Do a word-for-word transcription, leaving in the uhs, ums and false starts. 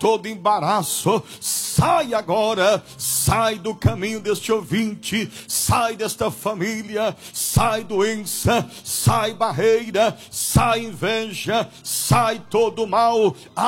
todo embaraço, sai agora, sai do caminho deste ouvinte, sai desta família, sai doença, sai barreira, sai inveja, sai todo mal.